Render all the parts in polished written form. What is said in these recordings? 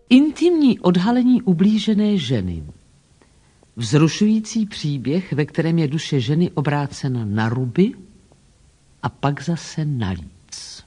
Intimní odhalení ublížené ženy. Vzrušující příběh, ve kterém je duše ženy obrácena na ruby a pak zase na líc.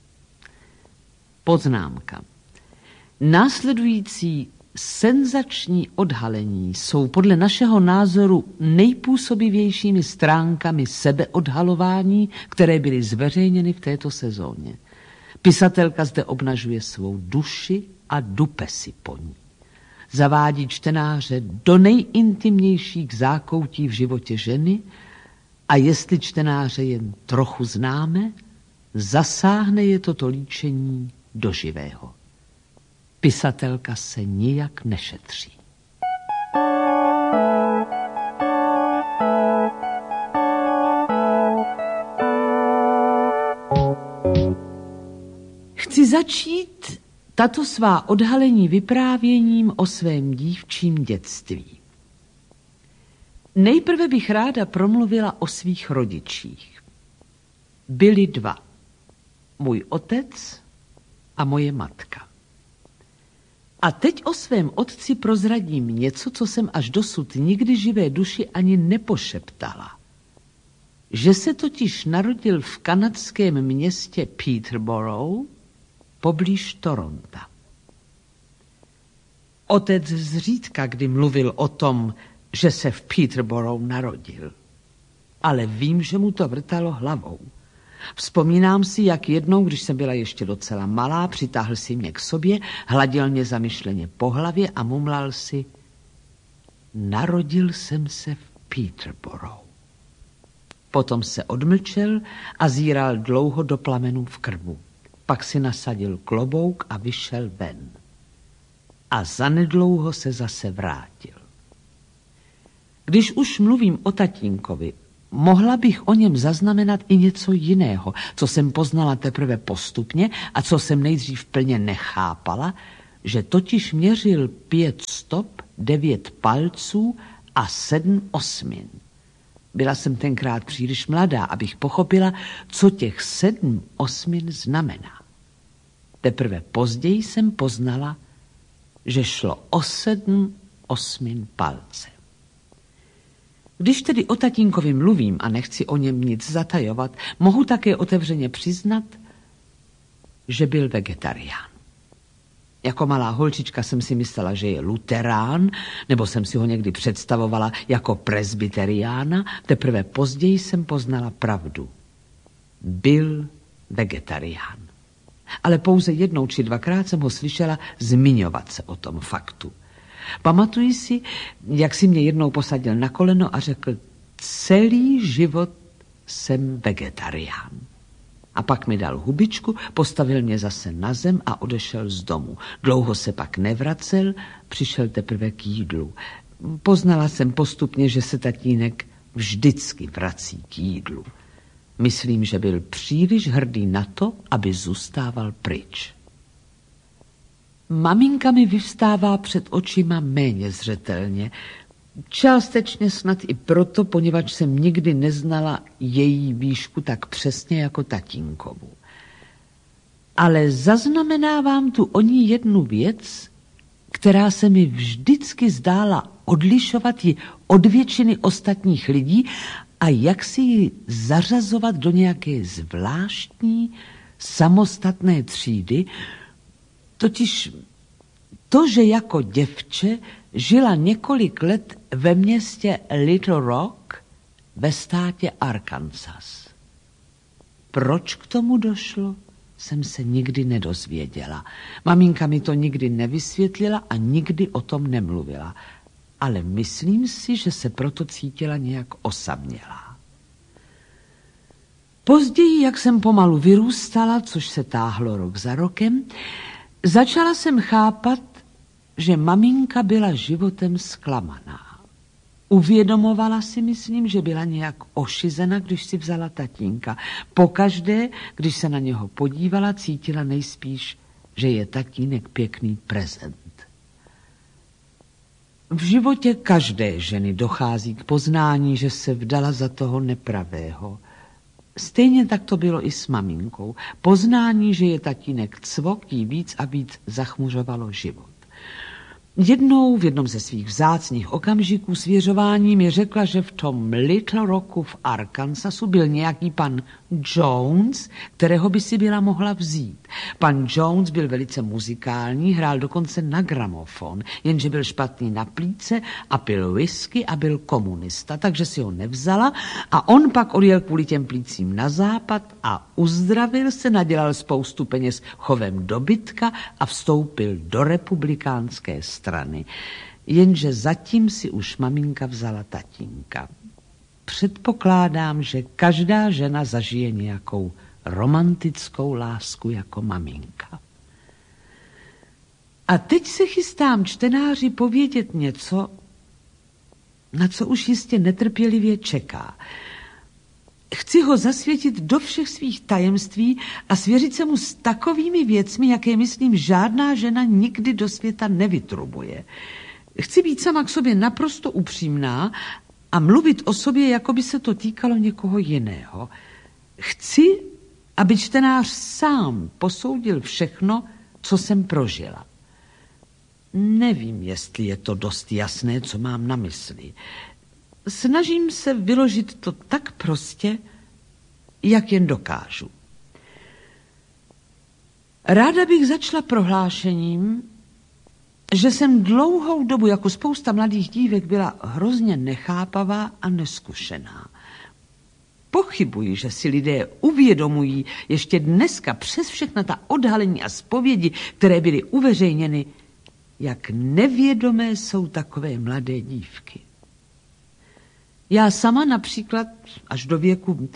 Poznámka. Následující senzační odhalení jsou podle našeho názoru nejpůsobivějšími stránkami sebeodhalování, které byly zveřejněny v této sezóně. Pisatelka zde obnažuje svou duši a dupe si po ní. Zavádí čtenáře do nejintimnějších zákoutí v životě ženy a jestli čtenáře jen trochu známe, zasáhne je toto líčení do živého. Pisatelka se nijak nešetří. Chci začít tato svá odhalení vyprávěním o svém dívčím dětství. Nejprve bych ráda promluvila o svých rodičích. Byli dva. Můj otec a moje matka. A teď o svém otci prozradím něco, co jsem až dosud nikdy živé duši ani nepošeptala. Že se totiž narodil v kanadském městě Peterborough, poblíž Toronta. Otec zřídka kdy mluvil o tom, že se v Peterborough narodil. Ale vím, že mu to vrtalo hlavou. Vzpomínám si, jak jednou, když jsem byla ještě docela malá, přitáhl si mě k sobě, hladil mě zamyšleně po hlavě a mumlal si: narodil jsem se v Peterborough. Potom se odmlčel a zíral dlouho do plamenů v krbu. Pak si nasadil klobouk a vyšel ven. A zanedlouho se zase vrátil. Když už mluvím o tatínkovi, mohla bych o něm zaznamenat i něco jiného, co jsem poznala teprve postupně a co jsem nejdřív plně nechápala, že totiž měřil 5 stop, 9 palců a 7 osmin. Byla jsem tenkrát příliš mladá, abych pochopila, co těch 7 osmin znamená. Teprve později jsem poznala, že šlo o 7 osmin palce. Když tedy o tatínkovi mluvím a nechci o něm nic zatajovat, mohu také otevřeně přiznat, že byl vegetarián. Jako malá holčička jsem si myslela, že je luterán, nebo jsem si ho někdy představovala jako presbyteriána, teprve později jsem poznala pravdu. Byl vegetarián. Ale pouze jednou či dvakrát jsem ho slyšela zmiňovat se o tom faktu. Pamatuji si, jak si mě jednou posadil na koleno a řekl: celý život jsem vegetarián. A pak mi dal hubičku, postavil mě zase na zem a odešel z domu. Dlouho se pak nevracel, přišel teprve k jídlu. Poznala jsem postupně, že se tatínek vždycky vrací k jídlu. Myslím, že byl příliš hrdý na to, aby zůstával pryč. Maminka mi vyvstává před očima méně zřetelně. Částečně snad i proto, poněvadž jsem nikdy neznala její výšku tak přesně jako tatínkovu. Ale zaznamenávám tu o ní jednu věc, která se mi vždycky zdála odlišovat ji od většiny ostatních lidí a jak si ji zařazovat do nějaké zvláštní, samostatné třídy, totiž to, že jako děvče žila několik let ve městě Little Rock ve státě Arkansas. Proč k tomu došlo, jsem se nikdy nedozvěděla. Maminka mi to nikdy nevysvětlila a nikdy o tom nemluvila. Ale myslím si, že se proto cítila nějak osamělá. Později, jak jsem pomalu vyrůstala, což se táhlo rok za rokem, začala jsem chápat, že maminka byla životem zklamaná. Uvědomovala si, myslím, že byla nějak ošizena, když si vzala tatínka. Pokaždé, když se na něho podívala, cítila nejspíš, že je tatínek pěkný prezent. V životě každé ženy dochází k poznání, že se vdala za toho nepravého. Stejně tak to bylo i s maminkou. Poznání, že je tatínek cvok, jí víc a víc zachmuřovalo život. Jednou v jednom ze svých vzácných okamžiků svěřování mi řekla, že v tom Little Rocku v Arkansasu byl nějaký pan Jones, kterého by si byla mohla vzít. Pan Jones byl velice muzikální, hrál dokonce na gramofon, jenže byl špatný na plíce a pil whisky a byl komunista, takže si ho nevzala a on pak odjel kvůli těm plícím na západ a uzdravil se, nadělal spoustu peněz chovem dobytka a vstoupil do republikánské strany. Jenže zatím si už maminka vzala tatínka. Předpokládám, že každá žena zažije nějakou romantickou lásku jako maminka. A teď se chystám čtenáři povědět něco, na co už jistě netrpělivě čeká. Chci ho zasvětit do všech svých tajemství a svěřit se mu s takovými věcmi, jaké, myslím, žádná žena nikdy do světa nevytrubuje. Chci být sama k sobě naprosto upřímná a mluvit o sobě, jako by se to týkalo někoho jiného. Chci, aby čtenář sám posoudil všechno, co jsem prožila. Nevím, jestli je to dost jasné, co mám na mysli. Snažím se vyložit to tak prostě, jak jen dokážu. Ráda bych začala prohlášením, že jsem dlouhou dobu jako spousta mladých dívek byla hrozně nechápavá a neskušená. Pochybuji, že si lidé uvědomují ještě dneska přes všechna ta odhalení a zpovědi, které byly uveřejněny, jak nevědomé jsou takové mladé dívky. Já sama například až do věku...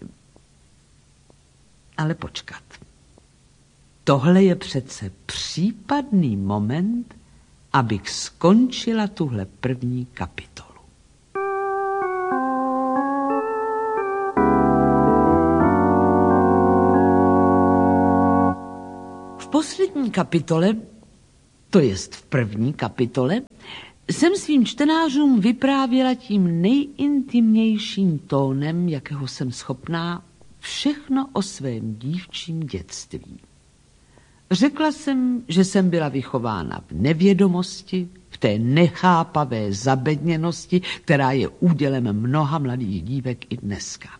Ale počkat. Tohle je přece případný moment, abych skončila tuhle první kapitolu. V poslední kapitole, to jest v první kapitole, jsem svým čtenářům vyprávěla tím nejintimnějším tónem, jakého jsem schopná, všechno o svém dívčím dětství. Řekla jsem, že jsem byla vychována v nevědomosti, v té nechápavé zabedněnosti, která je údělem mnoha mladých dívek i dneska.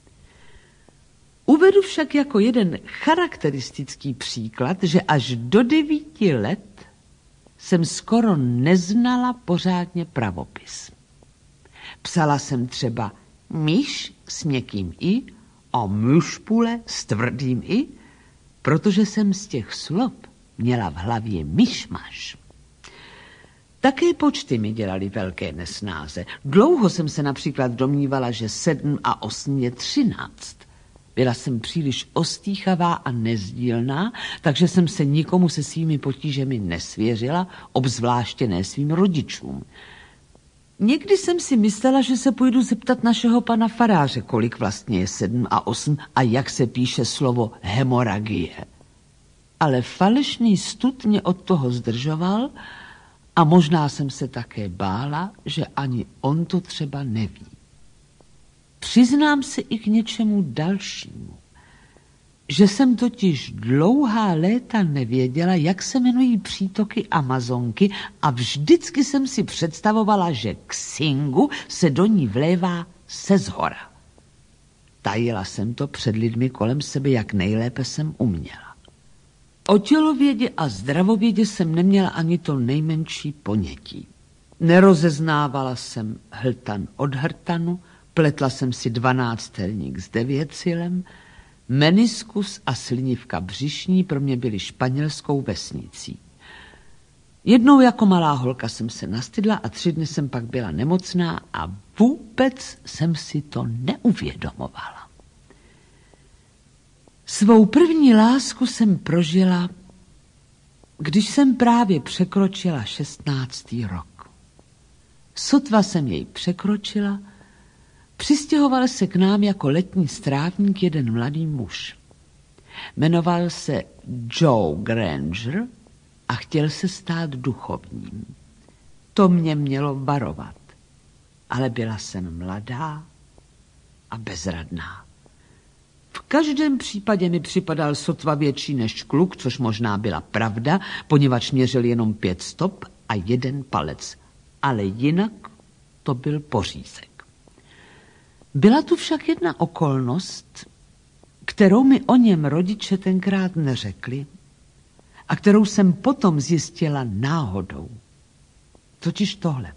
Uvedu však jako jeden charakteristický příklad, že až do 9 let jsem skoro neznala pořádně pravopis. Psala jsem třeba myš s měkkým i a myšpule s tvrdým i, protože jsem z těch slov měla v hlavě myšmaš. Také počty mi dělaly velké nesnáze. Dlouho jsem se například domnívala, že 7 a 8 je 13. Byla jsem příliš ostýchavá a nezdílná, takže jsem se nikomu se svými potížemi nesvěřila, obzvláště ne svým rodičům. Někdy jsem si myslela, že se půjdu zeptat našeho pana faráře, kolik vlastně je 7 a 8 a jak se píše slovo hemoragie. Ale falešný stud mě od toho zdržoval a možná jsem se také bála, že ani on to třeba neví. Přiznám se i k něčemu dalšímu, že jsem totiž dlouhá léta nevěděla, jak se jmenují přítoky Amazonky a vždycky jsem si představovala, že k Singu se do ní vlévá seshora. Tajila jsem to před lidmi kolem sebe, jak nejlépe jsem uměla. O tělovědě a zdravovědě jsem neměla ani to nejmenší ponětí. Nerozeznávala jsem hltan od hrtanu, pletla jsem si 12 s 9 meniskus a slinivka břišní pro mě byly španělskou vesnicí. Jednou jako malá holka jsem se nastydla a 3 dny jsem pak byla nemocná a vůbec jsem si to neuvědomovala. Svou první lásku jsem prožila, když jsem právě překročila 16. rok. Sotva jsem jej překročila, přistěhoval se k nám jako letní strávník jeden mladý muž. Jmenoval se Joe Granger a chtěl se stát duchovním. To mě mělo varovat, ale byla jsem mladá a bezradná. V každém případě mi připadal sotva větší než kluk, což možná byla pravda, poněvadž měřil jenom 5 stop a jeden palec, ale jinak to byl pořízek. Byla tu však jedna okolnost, kterou mi o něm rodiče tenkrát neřekli a kterou jsem potom zjistila náhodou. Totiž tohle.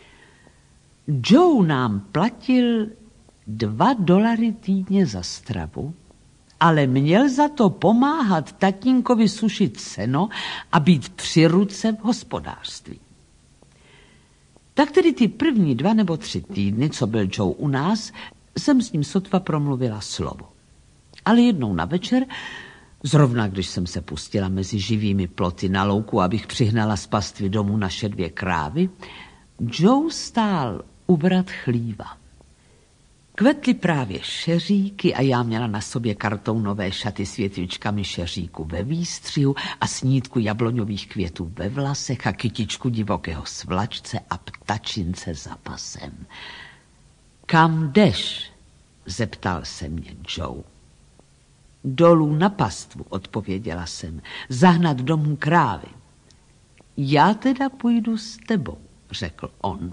Joe nám platil $2 týdně za stravu, ale měl za to pomáhat tatínkovi sušit seno a být při ruce v hospodářství. Tak tedy ty první 2 nebo 3 týdny, co byl Joe u nás, jsem s ním sotva promluvila slovo. Ale jednou na večer, zrovna když jsem se pustila mezi živými ploty na louku, abych přihnala z pastvy domů naše 2 krávy, Joe stál u vrat chlíva. Kvetly právě šeříky a já měla na sobě kartounové šaty s větvičkami šeříku ve výstřihu a snídku jabloňových květů ve vlasech a kytičku divokého svlačce a ptačince za pasem. Kam jdeš? Zeptal se mě Joe. Dolů na pastvu, odpověděla jsem, zahnat domů krávy. Já teda půjdu s tebou, řekl on.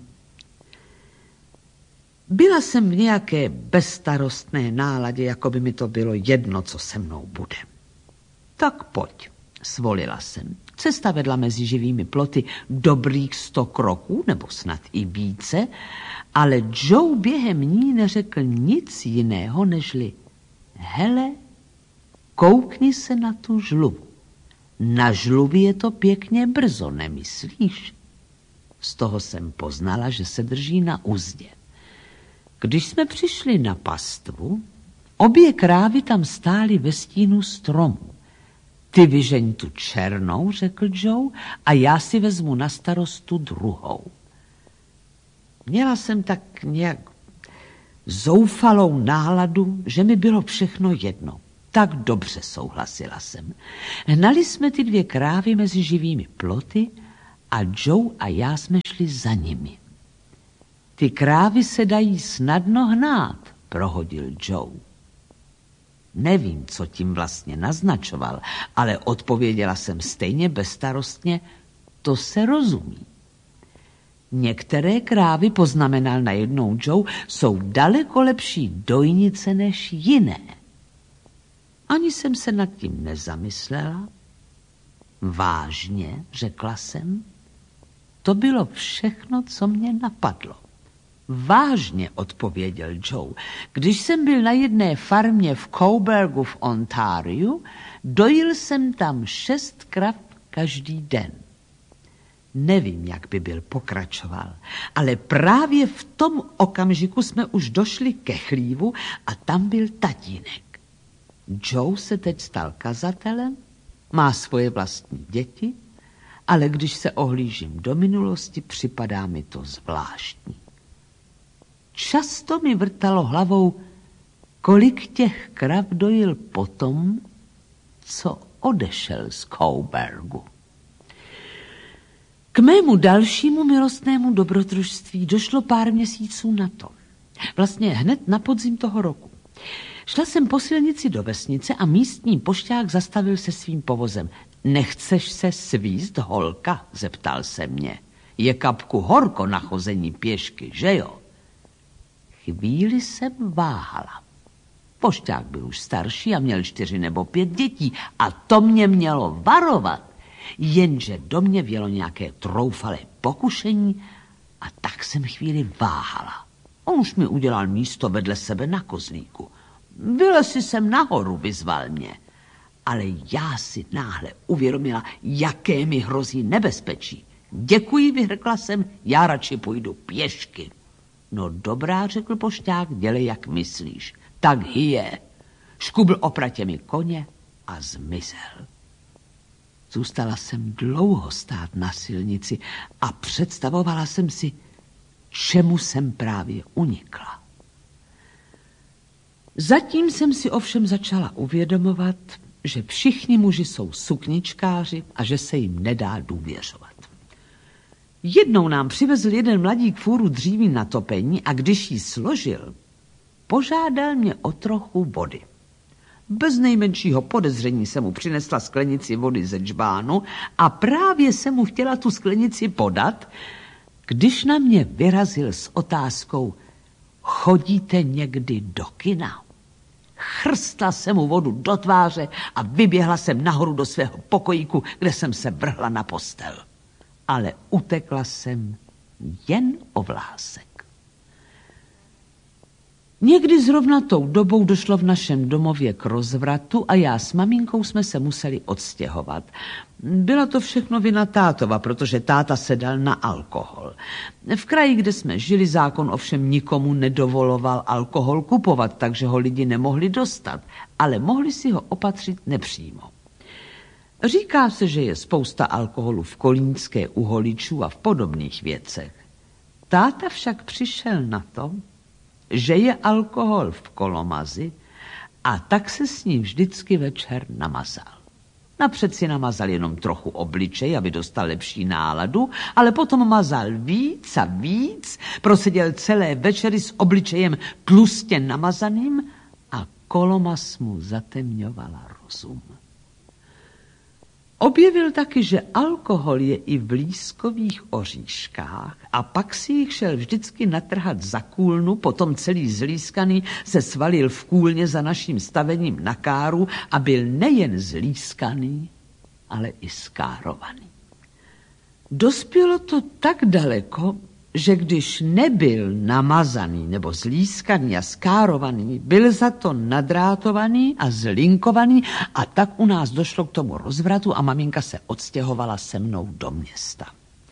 Byla jsem v nějaké bezstarostné náladě, jako by mi to bylo jedno, co se mnou bude. Tak pojď, svolila jsem. Cesta vedla mezi živými ploty dobrých 100 kroků, nebo snad i více, ale Joe během ní neřekl nic jiného, nežli hele, koukni se na tu žluvu. Na žluvi je to pěkně brzo, nemyslíš? Z toho jsem poznala, že se drží na uzdě. Když jsme přišli na pastvu, obě krávy tam stály ve stínu stromu. Ty vyžeň tu černou, řekl Joe, a já si vezmu na starost tu druhou. Měla jsem tak nějak zoufalou náladu, že mi bylo všechno jedno. Tak dobře, souhlasila jsem. Hnali jsme ty 2 krávy mezi živými ploty a Joe a já jsme šli za nimi. Ty krávy se dají snadno hnát, prohodil Joe. Nevím, co tím vlastně naznačoval, ale odpověděla jsem stejně bezstarostně, to se rozumí. Některé krávy, poznamenal najednou Joe, jsou daleko lepší dojnice než jiné. Ani jsem se nad tím nezamyslela. Vážně, řekla jsem. To bylo všechno, co mě napadlo. Vážně, odpověděl Joe. Když jsem byl na jedné farmě v Coburgu v Ontariu, dojil jsem tam 6 krav každý den. Nevím, jak by byl pokračoval, ale právě v tom okamžiku jsme už došli ke chlívu a tam byl tatínek. Joe se teď stal kazatelem, má svoje vlastní děti, ale když se ohlížím do minulosti, připadá mi to zvláštní. Často mi vrtalo hlavou, kolik těch krav dojil potom, co odešel z Coburgu. K mému dalšímu milostnému dobrodružství došlo pár měsíců na to. Vlastně hned na podzim toho roku. Šla jsem po silnici do vesnice a místní pošťák zastavil se svým povozem. Nechceš se svízt, holka? Zeptal se mě. Je kapku horko na chození pěšky, že jo? Chvíli jsem váhala. Pošťák byl už starší a měl 4 nebo 5 dětí a to mě mělo varovat. Jenže do mě vělo nějaké troufalé pokušení a tak jsem chvíli váhala. On už mi udělal místo vedle sebe na kozlíku. Vylezi sem nahoru, vyzval mě. Ale já si náhle uvědomila, jaké mi hrozí nebezpečí. Děkuji, vyhrkla jsem, já radši půjdu pěšky. No dobrá, řekl pošťák, dělej, jak myslíš. Tak hyje. Škubl opratě mi koně a zmizel. Zůstala jsem dlouho stát na silnici a představovala jsem si, čemu jsem právě unikla. Zatím jsem si ovšem začala uvědomovat, že všichni muži jsou sukničkáři a že se jim nedá důvěřovat. Jednou nám přivezl jeden mladík fůru dříví na topení a když ji složil, požádal mě o trochu vody. Bez nejmenšího podezření jsem mu přinesla sklenici vody ze džbánu a právě jsem mu chtěla tu sklenici podat, když na mě vyrazil s otázkou: chodíte někdy do kina? Chrstla jsem mu vodu do tváře a vyběhla jsem nahoru do svého pokojíku, kde jsem se vrhla na postel. Ale utekla jsem jen o vlásek. Někdy zrovna tou dobou došlo v našem domově k rozvratu a já s maminkou jsme se museli odstěhovat. Byla to všechno vina tátova, protože táta se dal na alkohol. V kraji, kde jsme žili, zákon ovšem nikomu nedovoloval alkohol kupovat, takže ho lidi nemohli dostat, ale mohli si ho opatřit nepřímo. Říká se, že je spousta alkoholu v kolínské u holičů a v podobných věcech. Táta však přišel na to, že je alkohol v kolomazi, a tak se s ním vždycky večer namazal. Napřed si namazal jenom trochu obličej, aby dostal lepší náladu, ale potom mazal víc a víc, proseděl celé večery s obličejem tlustě namazaným a kolomaz mu zatemňovala rozum. Objevil taky, že alkohol je i v lískových oříškách a pak si jich šel vždycky natrhat za kůlnu, potom celý zlískaný se svalil v kůlně za naším stavením na káru a byl nejen zlískaný, ale i skárovaný. Dospělo to tak daleko, že když nebyl namazaný nebo zlískaný a skárovaný, byl za to nadrátovaný a zlinkovaný a tak u nás došlo k tomu rozvratu a maminka se odstěhovala se mnou do města.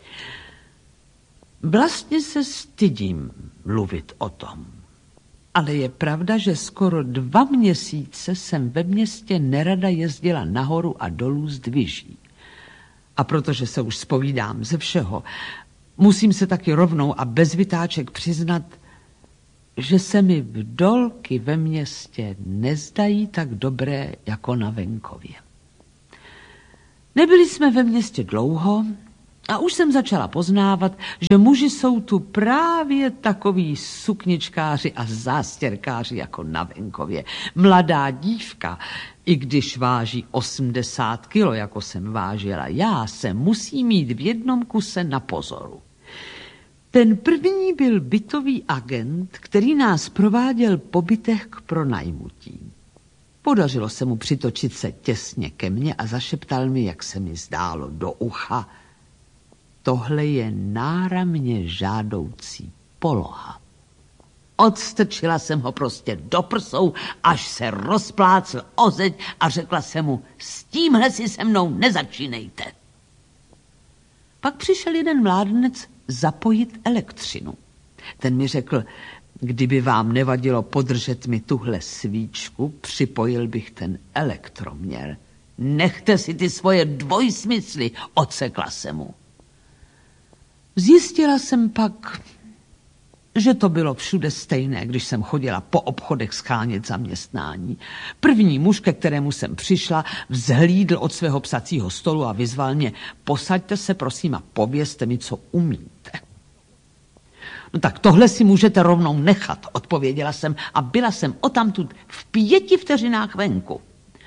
Vlastně se stydím mluvit o tom, ale je pravda, že skoro 2 měsíce jsem ve městě nerada jezdila nahoru a dolů z dviží. A protože se už zpovídám ze všeho, musím se taky rovnou a bez vytáček přiznat, že se mi vdolky ve městě nezdají tak dobré jako na venkově. Nebyli jsme ve městě dlouho a už jsem začala poznávat, že muži jsou tu právě takoví sukničkáři a zástěrkáři jako na venkově. Mladá dívka, i když váží 80 kilo, jako jsem vážila já, se musí mít v jednom kuse na pozoru. Ten první byl bytový agent, který nás prováděl po bytech k pronajmutí. Podařilo se mu přitočit se těsně ke mně a zašeptal mi, jak se mi zdálo, do ucha: tohle je náramně žádoucí poloha. Odstrčila jsem ho prostě do prsou, až se rozplácl o zeď a řekla jsem mu: s tímhle si se mnou nezačínejte. Pak přišel jeden mládenec zapojit elektřinu. Ten mi řekl: kdyby vám nevadilo podržet mi tuhle svíčku, připojil bych ten elektroměr. Nechte si ty svoje dvojsmysly, odsekla se mu. Zjistila jsem pak, že to bylo všude stejné, když jsem chodila po obchodech schánět zaměstnání. První muž, ke kterému jsem přišla, vzhlídl od svého psacího stolu a vyzval mě: posaďte se prosím a povězte mi, co umíte. No tak tohle si můžete rovnou nechat, odpověděla jsem a byla jsem odtamtud v 5 vteřinách venku.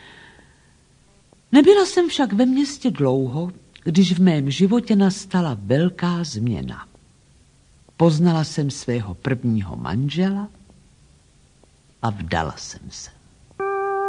Nebyla jsem však ve městě dlouho, když v mém životě nastala velká změna. Poznala jsem svého prvního manžela a vdala jsem se.